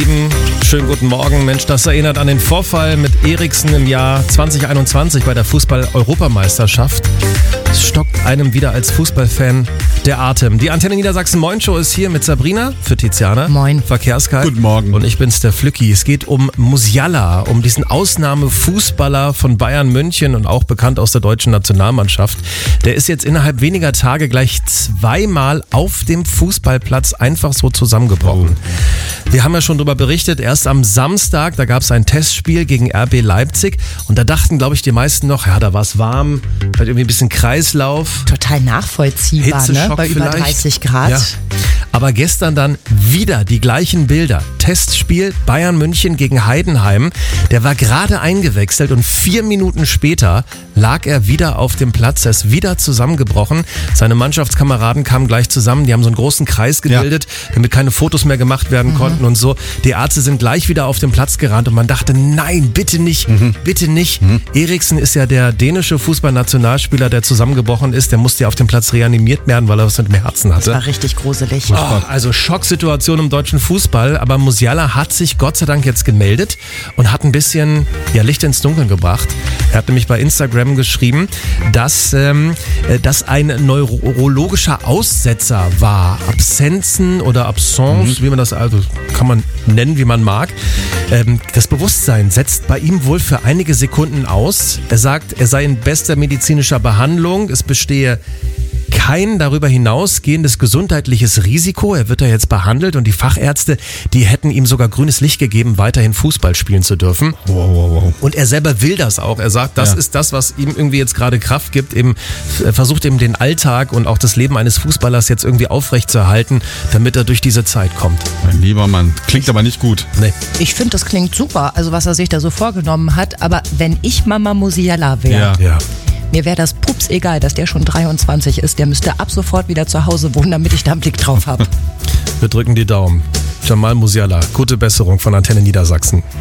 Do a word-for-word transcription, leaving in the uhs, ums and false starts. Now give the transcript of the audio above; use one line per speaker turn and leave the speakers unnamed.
Schönen guten Morgen. Mensch, das erinnert an den Vorfall mit Eriksen im Jahr zwanzig einundzwanzig bei der Fußball-Europameisterschaft. Es stockt einem wieder als Fußballfan der Atem. Die Antenne Niedersachsen Moin Show ist hier mit Sabrina für Tiziana.
Moin.
Verkehrskai.
Guten Morgen.
Und ich bin's, der Flücki. Es geht um Musiala, um diesen Ausnahmefußballer von Bayern München und auch bekannt aus der deutschen Nationalmannschaft. Der ist jetzt innerhalb weniger Tage gleich zweimal auf dem Fußballplatz einfach so zusammengebrochen. Oh. Wir haben ja schon darüber berichtet, erst am Samstag, da gab es ein Testspiel gegen R B Leipzig und da dachten, glaube ich, die meisten noch, ja, da war es warm, vielleicht irgendwie ein bisschen Kreislauf.
Total nachvollziehbar, ne? Bei über
vielleicht.
dreißig Grad.
Ja. Aber gestern dann wieder die gleichen Bilder. Testspiel Bayern München gegen Heidenheim. Der war gerade eingewechselt und vier Minuten später lag er wieder auf dem Platz. Er ist wieder zusammengebrochen. Seine Mannschaftskameraden kamen gleich zusammen. Die haben so einen großen Kreis gebildet, ja. damit keine Fotos mehr gemacht werden mhm. konnten und so. Die Ärzte sind gleich wieder auf den Platz gerannt und man dachte, nein, bitte nicht, mhm. bitte nicht. Mhm. Eriksen ist ja der dänische Fußballnationalspieler, der zusammengebrochen ist. Der musste ja auf dem Platz reanimiert werden, weil er was mit dem Herzen hatte.
Das war richtig gruselig.
Oh, also Schocksituation im deutschen Fußball, aber Musiala hat sich Gott sei Dank jetzt gemeldet und hat ein bisschen ja, Licht ins Dunkeln gebracht. Er hat nämlich bei Instagram geschrieben, dass ähm, das ein neurologischer Aussetzer war. Absenzen oder Absence, mhm. wie man das also kann man nennen, wie man mag. Ähm, das Bewusstsein setzt bei ihm wohl für einige Sekunden aus. Er sagt, er sei in bester medizinischer Behandlung. Es bestehe kein darüber hinausgehendes gesundheitliches Risiko. Er wird da jetzt behandelt und die Fachärzte, die hätten ihm sogar grünes Licht gegeben, weiterhin Fußball spielen zu dürfen.
Wow, wow, wow.
Und er selber will das auch. Er sagt, das ja. ist das, was ihm irgendwie jetzt gerade Kraft gibt. Eben, er versucht eben den Alltag und auch das Leben eines Fußballers jetzt irgendwie aufrechtzuerhalten, damit er durch diese Zeit kommt.
Mein lieber Mann, klingt aber nicht gut.
Nee.
Ich finde, das klingt super, also was er sich da so vorgenommen hat. Aber wenn ich Mama Musiala wäre,
Ja.
Ja.
mir wäre das pups egal, dass der schon dreiundzwanzig ist. Der müsste ab sofort wieder zu Hause wohnen, damit ich da einen Blick drauf habe.
Wir drücken die Daumen. Jamal Musiala, gute Besserung von Antenne Niedersachsen.